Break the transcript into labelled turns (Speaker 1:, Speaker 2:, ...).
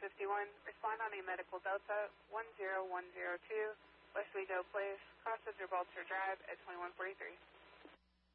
Speaker 1: 51, respond on a medical Delta 10102, West Wego Place, cross of Gibraltar Drive at 2143.